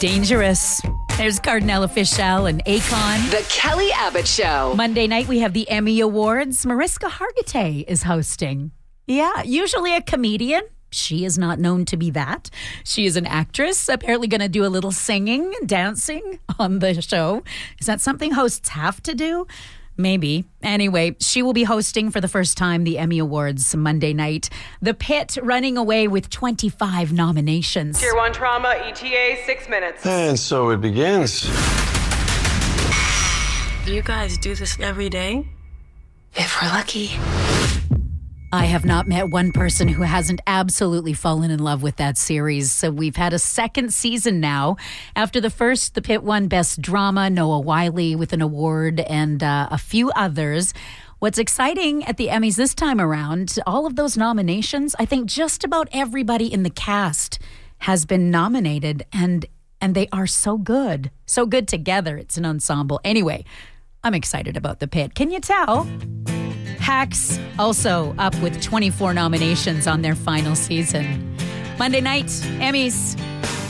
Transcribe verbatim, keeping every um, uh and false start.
Dangerous. There's Cardinal Official and Akon. The Kelly Abbott Show. Monday night, we have the Emmy Awards. Mariska Hargitay is hosting. Yeah, usually a comedian. She is not known to be that. She is an actress, apparently going to do a little singing, dancing on the show. Is that something hosts have to do? Maybe. Anyway, she will be hosting for the first time the Emmy Awards Monday night. The Pit running away with twenty-five nominations. Tier one trauma, E T A, six minutes. And so it begins. Do you guys do this every day? If we're lucky. I have not met one person who hasn't absolutely fallen in love with that series. So we've had a second season now. After the first, The Pit won Best Drama, Noah Wyle with an award, and uh, a few others. What's exciting at the Emmys this time around, all of those nominations, I think just about everybody in the cast has been nominated, and and they are so good. So good together. It's an ensemble. Anyway, I'm excited about The Pit. Can you tell? Hacks also up with twenty-four nominations on their final season. Monday night, Emmys.